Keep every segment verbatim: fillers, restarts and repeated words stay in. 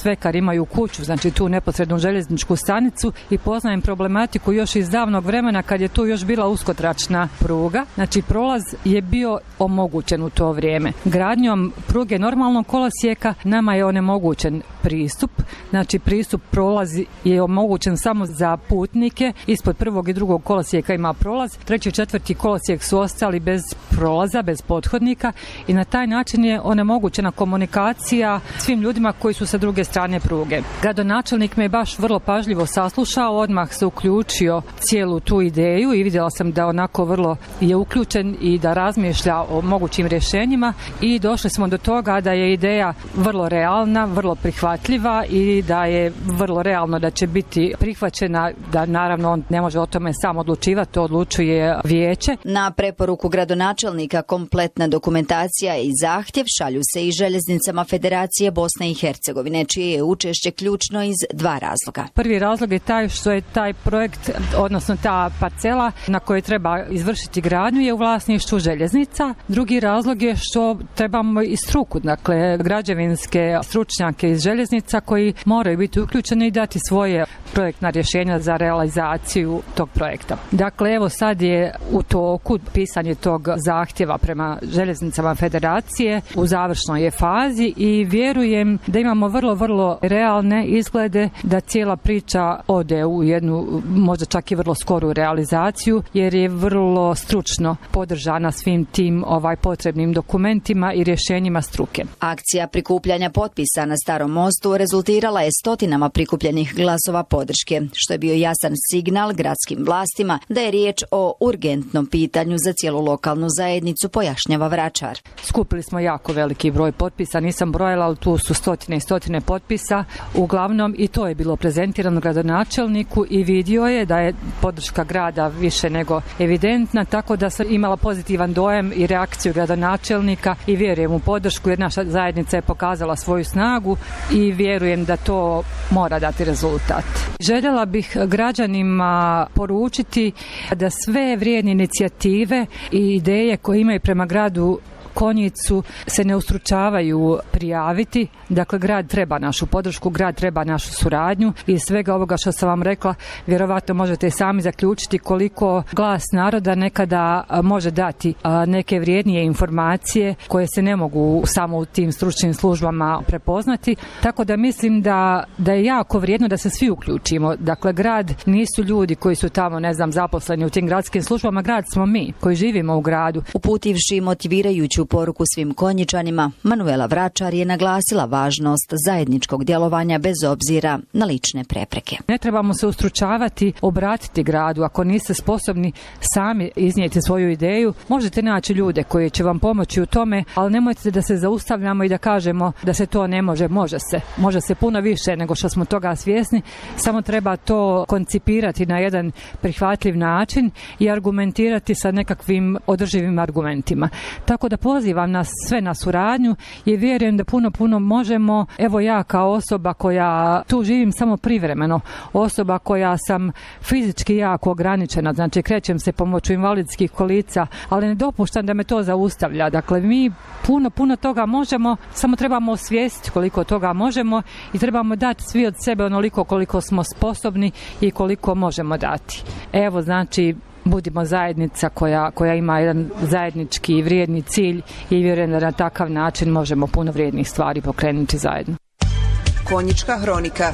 svekar imaju kuću, znači tu neposrednu željezničku stanicu i poznajem problematiku još iz davnog vremena kad je tu još bila uskotračna pruga. Znači prolaz je bio omogućen u to vrijeme. Gradnjom pruge normalnog kolosijeka nama je onemogućen pristup. Znači pristup prolazi je omogućen samo za putnike. Ispod prvog i drugog kolosijeka ima prolaz. Treći i četvrti kolosijek su ostali bez prolaza, bez pothodnika i na taj način je onemogućena komunikacija svim ljudima koji su sa druge strane pruge. Gradonačelnik me je baš vrlo pažljivo saslušao, odmah se uključio cijelu tu ideju i vidjela sam da onako vrlo je uključen i da razmišlja o mogućim rješenjima i došli smo do toga da je ideja vrlo realna, vrlo prihvatljiva i da je vrlo realno da će biti prihvaćena, da naravno on ne može o tome sam odlučivati, to odlučuje vijeće. Na preporuku gradonačelnika kompletna dokumentacija i zahtjev šalju se i željeznicama Federacije Bosne i Hercegovine, čije je učešće ključno iz dva razloga. Prvi razlog je taj što je taj projekt, odnosno ta parcela na kojoj treba izvršiti gradnju je u vlasništvu željeznica. Drugi razlog je što trebamo i struku, dakle građevinske stručnjake iz željeznica koji moraju biti uključeni i dati svoje projektna rješenja za realizaciju tog projekta. Dakle, evo sad je u toku pisanje tog zahtjeva prema željeznicama Federacije, u završnoj je fazi i vjerujem da imamo vrlo, vrlo realne izglede da cijela priča ode u jednu, možda čak i vrlo skoru realizaciju, jer je vrlo stručno podržana svim tim ovaj potrebnim dokumentima i rješenjima struke. Akcija prikupljanja potpisa na Starom mostu rezultirala je stotinama prikupljenih glasova podrške, što je bio jasan signal gradskim vlastima da je riječ o urgentnom pitanju za cijelu lokalnu zajednicu, pojašnjava Vračar. Skupili smo jako veliki broj potpisa, nisam brojala, ali tu su stotine i stotine potpisa, uglavnom i to je bilo prezentirano gradonačelniku i vidio je da je podrška grada više nego evidentna, tako da sam imala pozitivan dojam i reakciju gradonačelnika i vjerujem u podršku jer naša zajednica je pokazala svoju snagu i vjerujem da to mora dati rezultat. Željela bih građanima poručiti da sve vrijedne inicijative i ideje koje imaju prema gradu Konjicu se ne ustručavaju prijaviti. Dakle, grad treba našu podršku, grad treba našu suradnju i svega ovoga što sam vam rekla, vjerovatno možete sami zaključiti koliko glas naroda nekada može dati neke vrijednije informacije koje se ne mogu samo u tim stručnim službama prepoznati. Tako da mislim da, da je jako vrijedno da se svi uključimo. Dakle, grad nisu ljudi koji su tamo, ne znam, zaposleni u tim gradskim službama, grad smo mi koji živimo u gradu. Uputivši motivirajuću poruku svim Konjičanima, Manuela Vračar je naglasila važnost zajedničkog djelovanja bez obzira na lične prepreke. Ne trebamo se ustručavati, obratiti gradu. Ako niste sposobni sami iznijeti svoju ideju, možete naći ljude koji će vam pomoći u tome, ali nemojte da se zaustavljamo i da kažemo da se to ne može. Može se. Može se puno više nego što smo toga svjesni. Samo treba to koncipirati na jedan prihvatljiv način i argumentirati sa nekakvim održivim argumentima. Tako da pozivam nas sve na suradnju i vjerujem da puno, puno možemo. Evo ja kao osoba koja tu živim samo privremeno, osoba koja sam fizički jako ograničena, znači krećem se pomoću invalidskih kolica, ali ne dopuštam da me to zaustavlja. Dakle, mi puno, puno toga možemo, samo trebamo osvijestiti koliko toga možemo i trebamo dati svi od sebe onoliko koliko smo sposobni i koliko možemo dati. Evo, znači, budimo zajednica koja, koja ima jedan zajednički i vrijedni cilj i vjerujem da na takav način možemo puno vrijednih stvari pokrenuti zajedno. Konjička hronika.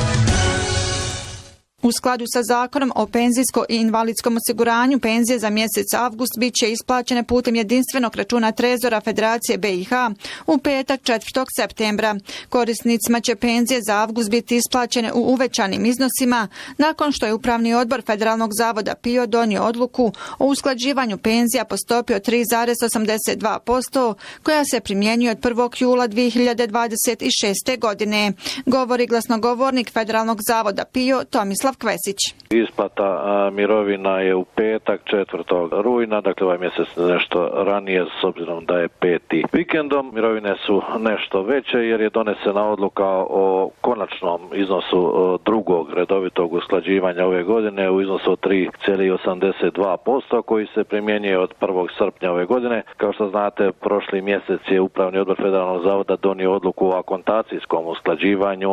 U skladu sa zakonom o penzijsko i invalidskom osiguranju, penzije za mjesec avgust bit će isplaćene putem jedinstvenog računa Trezora Federacije B i H u petak četvrtog septembra. Korisnicima će penzije za avgust biti isplaćene u uvećanim iznosima nakon što je Upravni odbor Federalnog zavoda P I O donio odluku o usklađivanju penzija po stopi od tri zarez osamdeset dva posto koja se primjenjuje od prvog jula dvije hiljade dvadeset šeste. godine. Govori glasnogovornik Federalnog zavoda P I O Tomislav Kvesić. Isplata a, mirovina je u petak četvrtog rujna, dakle ovaj mjesec nešto ranije s obzirom da je peti vikendom. Mirovine su nešto veće jer je donesena odluka o konačnom iznosu o, drugog redovitog usklađivanja ove godine u iznosu od tri zarez osamdeset dva posto koji se primjenjuje od prvog srpnja ove godine. Kao što znate, prošli mjesec je Upravni odbor Federalnog zavoda donio odluku o akontacijskom usklađivanju